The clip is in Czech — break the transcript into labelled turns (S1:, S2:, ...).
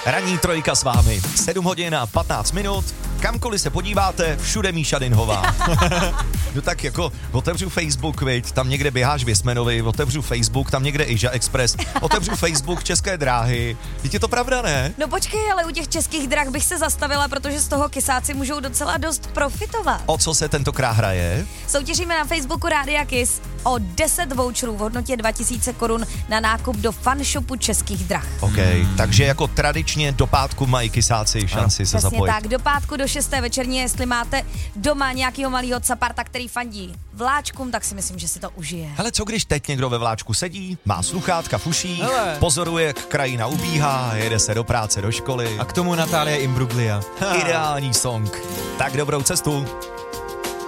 S1: Ranní trojka s vámi. 7 hodin a 15 minut. Kamkoliv se podíváte, všude Míša Dinhová. No tak jako otevřu Facebook, viď, tam někde běháš v Jesmenovi, otevřu Facebook, tam někde Asia Express, otevřu Facebook České dráhy. Teď je to pravda, ne?
S2: No počkej, ale u těch Českých drah bych se zastavila, protože z toho kysáci můžou docela dost profitovat.
S1: O co se tentokrát hraje?
S2: Soutěžíme na Facebooku Rádia Kiss o 10 voucherů v hodnotě 2000 korun na nákup do fanshopu Českých drah.
S1: OK, takže jako tradičně do pátku mají kysáci šanci se
S2: Přesně
S1: zapojit.
S2: tak, do pátku do 6. večerní, jestli máte doma nějakýho malýho caparta, který fandí vláčkům, tak si myslím, že si to užije.
S1: Hele, co když teď někdo ve vláčku sedí, má sluchátka v uších,
S3: Hele.
S1: pozoruje, jak krajina ubíhá, jede se do práce, do školy.
S3: A k tomu Natália Imbruglia.
S1: Ideální song. Tak dobrou cestu.